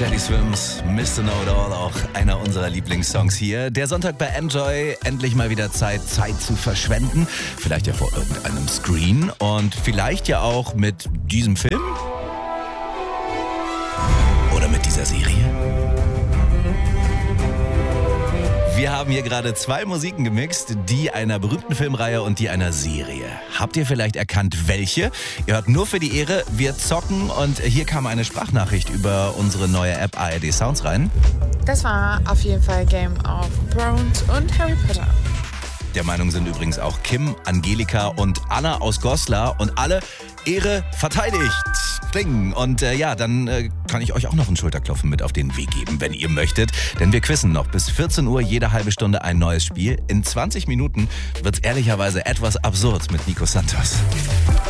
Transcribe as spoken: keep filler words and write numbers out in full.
Teddy Swims, Mister Know It All, auch einer unserer Lieblingssongs hier. Der Sonntag bei Enjoy, endlich mal wieder Zeit, Zeit zu verschwenden. Vielleicht ja vor irgendeinem Screen und vielleicht ja auch mit diesem Film oder mit dieser Serie. Wir haben hier gerade zwei Musiken gemixt, die einer berühmten Filmreihe und die einer Serie. Habt ihr vielleicht erkannt, welche? Ihr hört nur für die Ehre, wir zocken und hier kam eine Sprachnachricht über unsere neue App A R D Sounds rein. Das war auf jeden Fall Game of Thrones und Harry Potter. Der Meinung sind übrigens auch Kim, Angelika und Anna aus Goslar und alle Ehre verteidigt. Kling. Und äh, ja, dann äh, kann ich euch auch noch einen Schulterklopfen mit auf den Weg geben, wenn ihr möchtet. Denn wir quizzen noch bis vierzehn Uhr jede halbe Stunde ein neues Spiel. In zwanzig Minuten wird's ehrlicherweise etwas absurd mit Nico Santos.